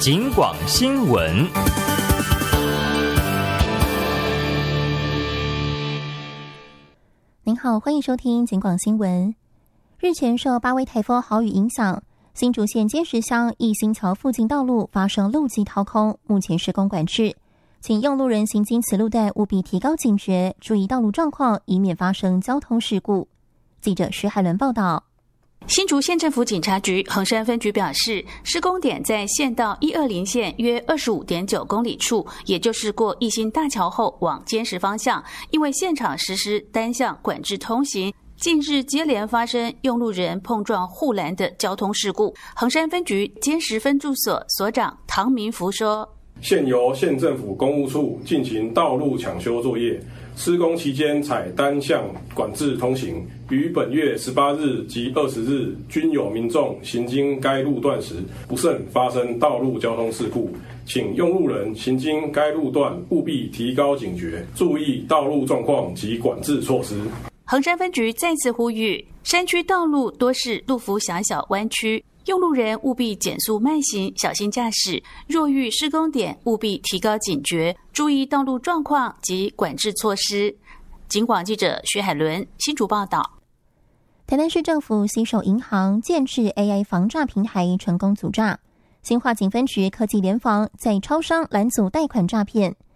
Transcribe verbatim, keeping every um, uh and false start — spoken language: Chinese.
警广新闻。 您好，欢迎收听警广新闻。日前受八威台风豪雨影响，新竹县尖石乡义兴桥附近道路发生路基掏空，目前施工管制，请用路人行经此路段务必提高警觉，注意道路状况，以免发生交通事故。记者徐海伦报道。 新竹县政府警察局横山分局表示，施工点在县道一二零线约 二十五点九公里处，也就是过义兴大桥后往尖石方向，因为现场实施单向管制通行，近日接连发生用路人碰撞护栏的交通事故。横山分局尖石分驻所所长唐明福说， 现由县政府公务处进行道路抢修作业，施工期间采单向管制通行，于本月十八日及二十日均有民众行经该路段时不慎发生道路交通事故，请用路人行经该路段务必提高警觉，注意道路状况及管制措施。 横山分局再次呼吁，山区道路多是路幅狭小弯曲，用路人务必减速慢行，小心驾驶。若遇施工点，务必提高警觉，注意道路状况及管制措施。警广记者徐海伦新竹报道。 台南市政府携手银行建制 A I 防诈平台，成功阻诈。新化警分局科技联防在超商拦阻贷款诈骗，